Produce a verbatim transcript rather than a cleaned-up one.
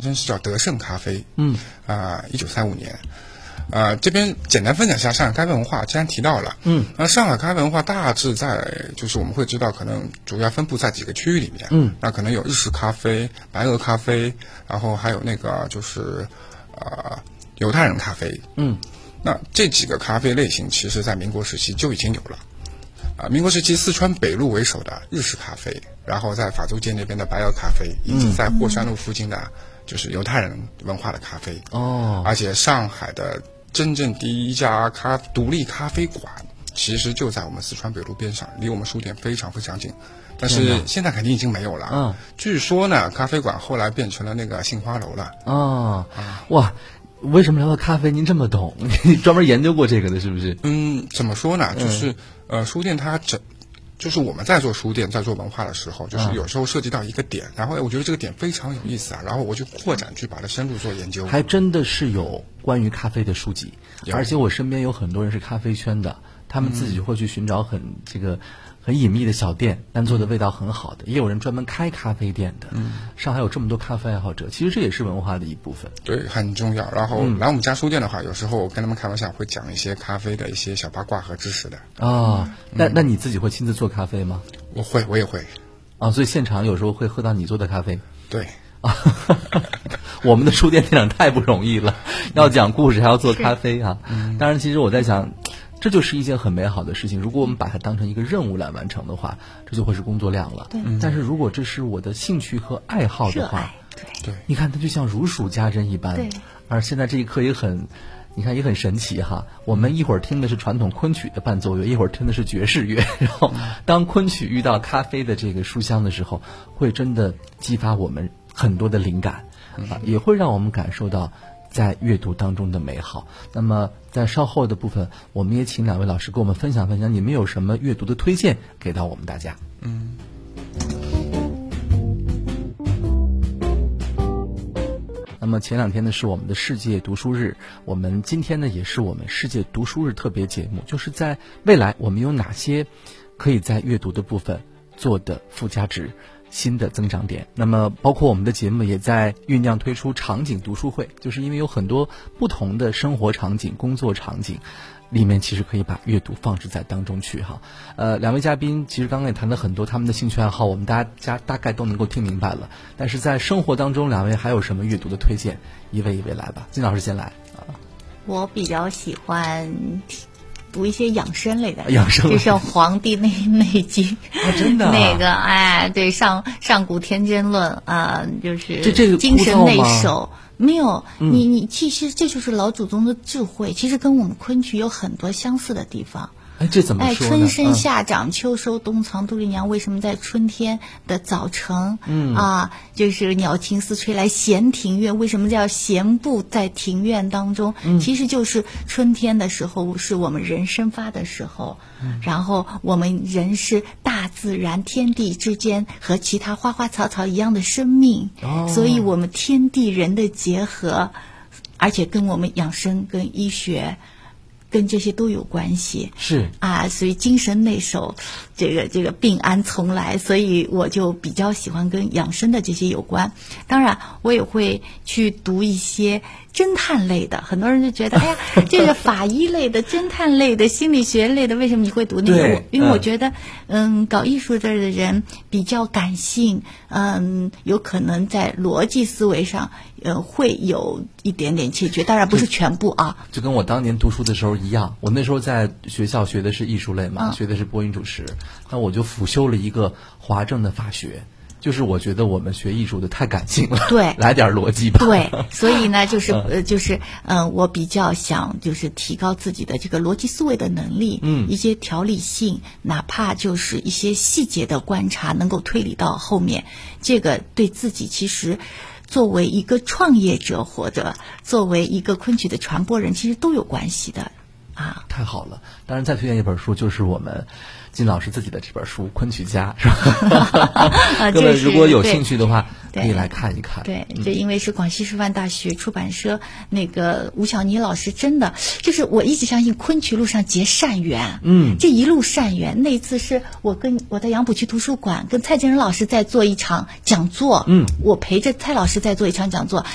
称是叫德胜咖啡。 嗯， 啊、呃，一九三五年。呃，这边简单分享一下上海咖啡文化，既然提到了， 嗯， 那上海咖啡文化大致在就是我们会知道，可能主要分布在几个区域里面， 嗯， 那可能有日式咖啡、白俄咖啡，然后还有那个就是呃犹太人咖啡， 嗯， 那这几个咖啡类型，其实在民国时期就已经有了。啊、呃，民国时期四川北路为首的日式咖啡，然后在法租界那边的白俄咖啡，以及在霍山路附近的就是犹太人文化的咖啡。 哦， 而且上海的真正第一家咖独立咖啡馆，其实就在我们四川北路边上，离我们书店非常非常近。但是现在肯定已经没有了。 嗯， 据说呢，咖啡馆后来变成了那个杏花楼了。 哦，哇，为什么聊到咖啡您这么懂？你专门研究过这个的，是不是？ 嗯，怎么说呢？就是、嗯、呃，书店它整。就是我们在做书店，在做文化的时候，就是有时候涉及到一个点，然后我觉得这个点非常有意思啊，然后我就扩展去把它深入做研究。 还真的是有关于咖啡的书籍，而且我身边有很多人是咖啡圈的，他们自己会去寻找很这个很隐秘的小店，但做的味道很好的，也有人专门开咖啡店的。嗯，上海有这么多咖啡爱好者，其实这也是文化的一部分。 对，很重要。然后、嗯、来我们家书店的话，有时候跟他们开玩笑，会讲一些咖啡的一些小八卦和知识的。 啊、哦，那、嗯、那你自己会亲自做咖啡吗？ 我会，我也会。 啊、哦，所以现场有时候会喝到你做的咖啡。 对。 啊，我们的书店店长太不容易了，要讲故事还要做咖啡啊。嗯、当然，其实我在想。这就是一件很美好的事情。如果我们把它当成一个任务来完成的话，这就会是工作量了。 对。 但是如果这是我的兴趣和爱好的话， 对， 你看它就像如数家珍一般。 对。 而现在这一刻也很，你看也很神奇哈。我们一会儿听的是传统昆曲的伴奏乐，一会儿听的是爵士乐。然后，当昆曲遇到咖啡的这个书香的时候，会真的激发我们很多的灵感啊，也会让我们感受到。在阅读当中的美好。那么在稍后的部分，我们也请两位老师跟我们分享分享，你们有什么阅读的推荐给到我们大家。 嗯。 那么前两天呢是我们的世界读书日，我们今天呢也是我们世界读书日特别节目，就是在未来我们有哪些可以在阅读的部分做的附加值。新的增长点，那么包括我们的节目也在酝酿推出场景读书会，就是因为有很多不同的生活场景、工作场景，里面其实可以把阅读放置在当中去哈。呃，两位嘉宾其实刚刚也谈了很多他们的兴趣爱好，我们大家大概都能够听明白了。但是在生活当中，两位还有什么阅读的推荐？一位一位来吧，金老师先来啊。 我比较喜欢。读一些养生类的， 养生就像《黄帝内内经》 啊，真的、啊、 那个哎，对上上古天真论啊、呃，就是这这个精神内守。没有， 嗯、 你你其实这就是老祖宗的智慧，其实跟我们昆曲有很多相似的地方。 哎，这怎么说呢？ 哎，春生夏长秋收冬藏，杜丽娘为什么在春天的早晨， 嗯啊，就是鸟情丝吹来闲庭院？为什么叫闲步在庭院当中？ 嗯、 其实就是春天的时候，是我们人生发的时候， 嗯、 然后我们人是大自然天地之间和其他花花草草一样的生命， 哦、 所以我们天地人的结合，而且跟我们养生跟医学。跟这些都有关系， 是啊，所以精神内守，这个这个病安从来，所以我就比较喜欢跟养生的这些有关。当然，我也会去读一些侦探类的。很多人就觉得，哎呀，这个法医类的、侦探类的、心理学类的，为什么你会读那个？因为我觉得，嗯，搞艺术的人比较感性，嗯，有可能在逻辑思维上，呃，会有一点点欠缺。当然不是全部啊。 就跟我当年读书的时候一样，我那时候在学校学的是艺术类嘛， 嗯、 学的是播音主持，那我就辅修了一个华正的法学。就是我觉得我们学艺术的太感性了， 对， 来点逻辑吧。 对，所以呢，就是呃，就是嗯、呃，我比较想就是提高自己的这个逻辑思维的能力， 嗯， 一些条理性，哪怕就是一些细节的观察，能够推理到后面，这个对自己其实。作为一个创业者或者作为一个昆曲的传播人，其实都有关系的啊。 太好了，当然再推荐一本书，就是我们金老师自己的这本书《昆曲家》，是吧？各位如果有兴趣的话，可以来看一看。 对，这因为是广西师范大学出版社那个吴晓妮老师，真的就是我一直相信昆曲路上结善缘。 嗯， 这一路善缘。那一次是我跟我在杨浦区图书馆跟蔡建仁老师在做一场讲座。 嗯， 我陪着蔡老师在做一场讲座。